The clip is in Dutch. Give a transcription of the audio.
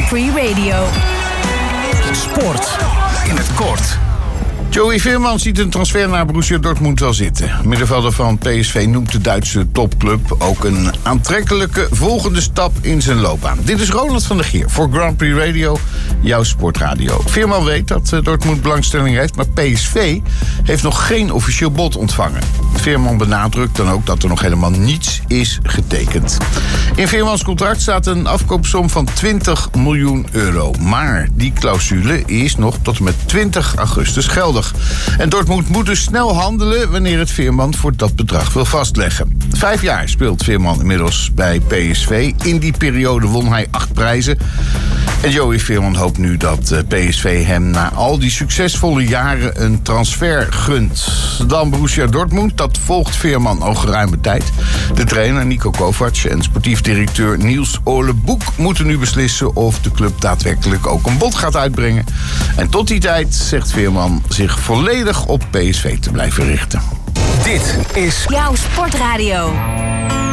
Prix Radio. Sport in het kort. Joey Veerman ziet een transfer naar Borussia Dortmund wel zitten. Middenvelder van PSV noemt de Duitse topclub ook een aantrekkelijke volgende stap in zijn loopbaan. Dit is Roland van der Geer voor Grand Prix Radio, jouw sportradio. Veerman weet dat Dortmund belangstelling heeft, maar PSV heeft nog geen officieel bod ontvangen. Veerman benadrukt dan ook dat er nog helemaal niets is getekend. In Veermans contract staat een afkoopsom van 20 miljoen euro. Maar die clausule is nog tot en met 20 augustus geldig. En Dortmund moet dus snel handelen wanneer het Veerman voor dat bedrag wil vastleggen. 5 jaar speelt Veerman inmiddels bij PSV. In die periode won hij 8 prijzen. En Joey Veerman hoopt nu dat PSV hem na al die succesvolle jaren een transfer gunt. Dan Borussia Dortmund, dat volgt Veerman al geruime tijd. De trainer Niko Kovac en sportief directeur Niels Ole Boek moeten nu beslissen of de club daadwerkelijk ook een bod gaat uitbrengen. En tot die tijd zegt Veerman zich volledig op PSV te blijven richten. Dit is Jouw sportradio.